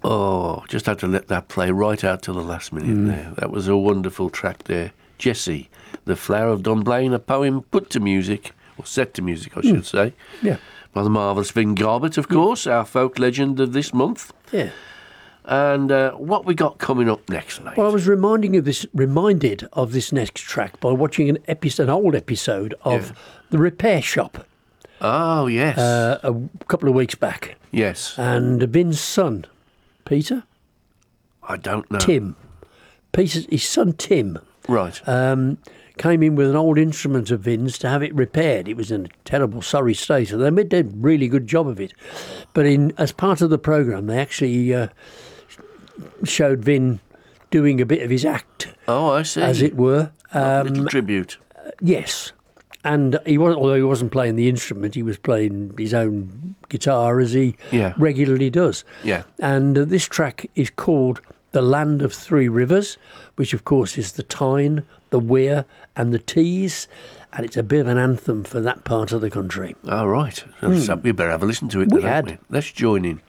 Oh, just had to let that play right out to the last minute there. That was a wonderful track there. Jessie, The Flower of Dunblane, a poem put to music, or set to music, I should say. Yeah. By the marvellous Vin Garbett, of course, our folk legend of this month. Yeah. And what we got coming up next, mate? Well, I was reminded of this next track by watching an old episode of The Repair Shop. Oh, yes. A couple of weeks back. Yes. And Vin's son, Peter? I don't know. Tim. His son Tim. Right. Came in with an old instrument of Vin's to have it repaired. It was in a terrible, sorry state, and they did a really good job of it. But as part of the programme, they actually showed Vin doing a bit of his act. Oh, I see. As it were. A little tribute. Yes. And although he wasn't playing the instrument, he was playing his own guitar as he regularly does. Yeah. And this track is called The Land of Three Rivers, which of course is the Tyne, the Wear and the Tees, and it's a bit of an anthem for that part of the country. All right. So we better have a listen to it. We then, had. don't we? Let's join in.